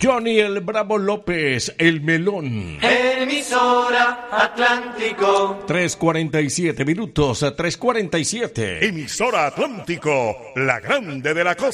Johnny el Bravo López, el melón. Emisora Atlántico. 3:47 minutos, 3:47. Emisora Atlántico, la grande de la costa.